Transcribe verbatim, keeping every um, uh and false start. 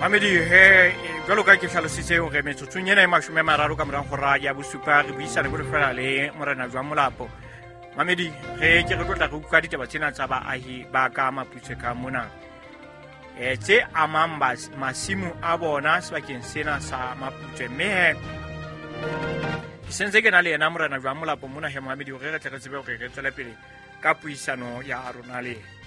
Mamedi he jalo ka ke hlalositse o re metsotso nyena e mashome mararo ka morang hora ya bosupa re buisana go lefela le morena jwa molapo. Mamedi ge ke re tlotla go ka ditaba tsena tsa baahi ba ka Maputswe ka mona e tse amang masimu a bona sebakeng sena sa Maputswe mme he sentse ke na le ena morena jwa molapo mona he Mamedi o re re tle re tsebe go re tswela pele ka puisano ya rona le